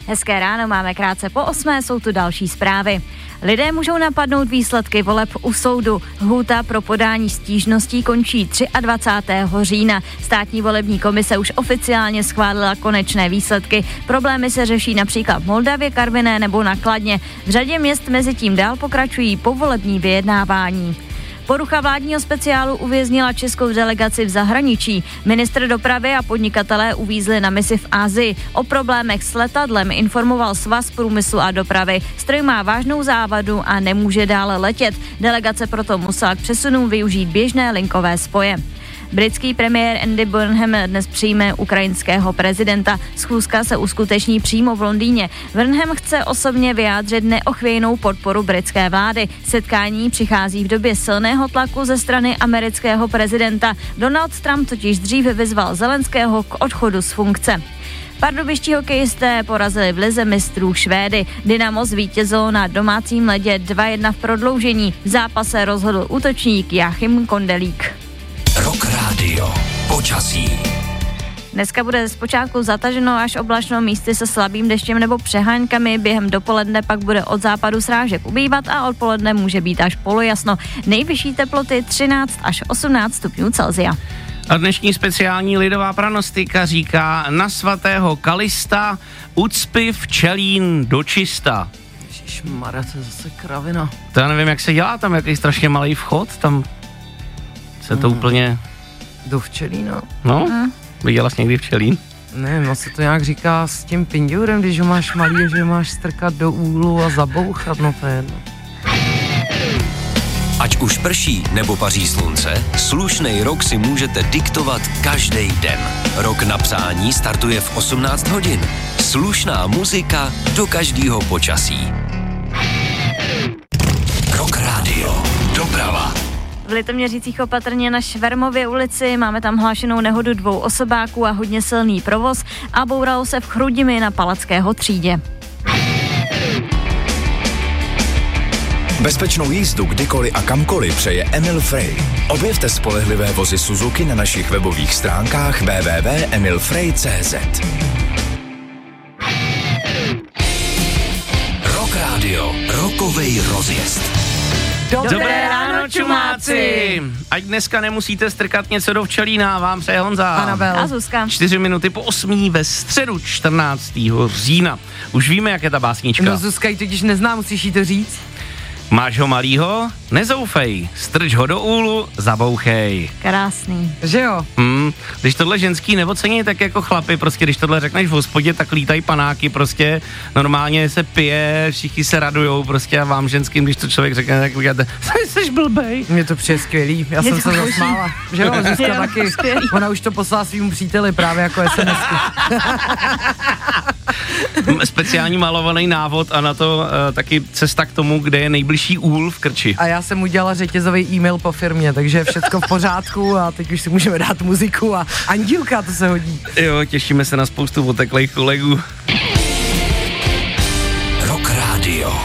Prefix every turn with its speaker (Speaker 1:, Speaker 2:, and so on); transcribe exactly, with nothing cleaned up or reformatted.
Speaker 1: Hezké ráno, máme krátce po osmé, jsou tu další zprávy. Lidé můžou napadnout výsledky voleb u soudu. Lhůta pro podání stížností končí dvacátého třetího října. Státní volební komise už oficiálně schválila konečné výsledky. Problémy se řeší například v Moldavě, Karviné nebo na Kladně. V řadě měst mezi tím dál pokračují povolební vyjednávání. Porucha vládního speciálu uvěznila českou delegaci v zahraničí. Ministr dopravy a podnikatelé uvízli na misi v Asii. O problémech s letadlem informoval Svaz průmyslu a dopravy. Stroj má vážnou závadu a nemůže dále letět. Delegace proto musela k přesunům využít běžné linkové spoje. Britský premiér Andy Burnham dnes přijme ukrajinského prezidenta. Schůzka se uskuteční přímo v Londýně. Burnham chce osobně vyjádřit neochvějnou podporu britské vlády. Setkání přichází v době silného tlaku ze strany amerického prezidenta. Donald Trump totiž dříve vyzval Zelenského k odchodu z funkce. Pardubiští hokejisté porazili v lize mistrů Švédy. Dynamo zvítězilo na domácím ledě dva jedna v prodloužení. V zápase rozhodl útočník Joachim Kondelík.
Speaker 2: Rock Radio. Počasí.
Speaker 1: Dneska bude zpočátku zataženo až oblačno, místy se slabým deštěm nebo přeháňkami. Během dopoledne pak bude od západu srážek ubývat a odpoledne může být až polojasno. Nejvyšší teploty třináct až osmnáct stupňů Celsia.
Speaker 3: A dnešní speciální lidová pranostika říká: na svatého Kalista ucpi včelín do čista.
Speaker 4: Ježišmarja, to je zase kravina.
Speaker 3: To já nevím, jak se dělá, tam jaký strašně malý vchod, tam se to hmm. úplně...
Speaker 4: Do včelína?
Speaker 3: No, hmm. viděla jsi někdy včelín?
Speaker 4: Ne, no se to nějak říká s tím pinďurem, když ho máš malý, že ho máš strkat do úlu a zabouchat, no to je jedno.
Speaker 2: Ať už prší nebo paří slunce, slušnej rok si můžete diktovat každý den. Rok na přání startuje v osmnáct hodin. Slušná muzika do každého počasí. Rock Radio. Doprava.
Speaker 1: V Litoměřicích opatrně na Švermově ulici, máme tam hlášenou nehodu dvou osobáků a hodně silný provoz a bouralo se v Chrudimi na Palackého třídě.
Speaker 5: Bezpečnou jízdu kdykoliv a kamkoliv přeje Emil Frey. Objevte spolehlivé vozy Suzuki na našich webových stránkách w w w tečka emil frey tečka c z.
Speaker 2: Rock Radio. Rokovej rozjezd.
Speaker 1: Dobré,
Speaker 3: Dobré ráno, čumáci! Ať dneska nemusíte strkat něco do včelína, vám přeje Honza.
Speaker 4: Anabel.
Speaker 1: A Zuzka.
Speaker 3: Čtyři minuty po osmí ve středu čtrnáctého října. Už víme, jak je ta básnička.
Speaker 4: No Zuzka ji totiž nezná, musíš jí to říct.
Speaker 3: Máš ho malýho? Nezoufej. Strč ho do úlu, zabouchej.
Speaker 1: Krásný.
Speaker 4: Že jo?
Speaker 3: Hmm, když tohle ženský neocení, tak jako chlapi, prostě když tohle řekneš v hospodě, tak lítají panáky, prostě normálně se pije, všichni se radujou, prostě a vám ženským, když to člověk řekne, tak říkáte, jsi blbej.
Speaker 4: Mně to přijde skvělý, já jsem se zasmála. Že jo, Zuzka
Speaker 1: Jo,
Speaker 4: taky.
Speaker 1: skvělý.
Speaker 4: Ona už to poslala svým příteli právě jako es em esku.
Speaker 3: Speciální malovaný návod a na to uh, taky cesta k tomu, kde je nejbližší úl v krči.
Speaker 4: A já jsem udělala řetězový e-mail po firmě, takže je všecko v pořádku a teď už si můžeme dát muziku a Andílka, to se hodí.
Speaker 3: Jo, těšíme se na spoustu oteklých kolegů.
Speaker 2: Rock Radio.